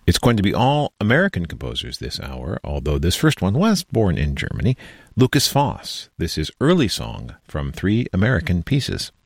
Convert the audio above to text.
It's going to be all American composers this hour, although this first one was born in Germany. Lukas Foss. This is Early Song from 3 American pieces.